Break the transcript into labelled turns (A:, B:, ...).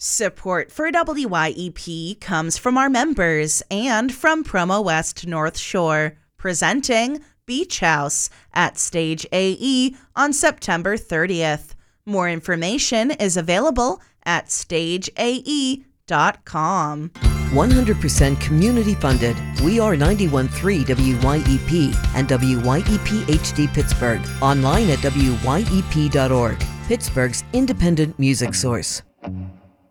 A: Support for WYEP comes from our members and from Promo West North Shore, presenting Beach House at Stage AE on September 30th. More information is available at stageae.com.
B: 100% community funded. We are 91.3 WYEP and WYEP HD Pittsburgh. Online at wyep.org. Pittsburgh's independent music source.